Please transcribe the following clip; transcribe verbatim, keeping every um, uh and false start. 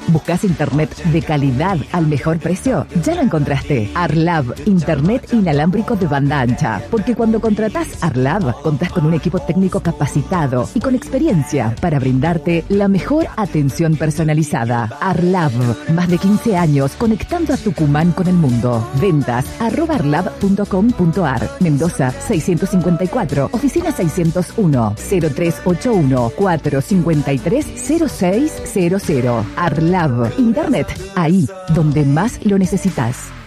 ¿Buscas internet de calidad al mejor precio? Ya lo encontraste. Arlab, internet inalámbrico de banda ancha. Porque cuando contratás Arlab, contás con un equipo técnico capacitado y con experiencia para brindarte la mejor atención personalizada. Arlab, más de quince años conectando a Tucumán con el mundo. Ventas arroba arlab punto com punto ar. Mendoza seiscientos cincuenta y cuatro, oficina seiscientos uno, cero tres ocho uno, cuatro cinco tres, cero seis cero cero. Arlab, internet, ahí donde más lo necesitas.